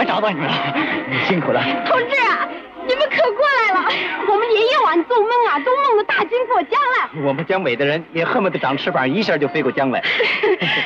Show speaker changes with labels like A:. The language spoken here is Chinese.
A: 找到你们了，你辛苦了。
B: 同志啊，你们可过来了！我们连夜晚做梦啊，都梦到大军过江了。
A: 我们江北的人也恨不得长翅膀，一下就飞过江来。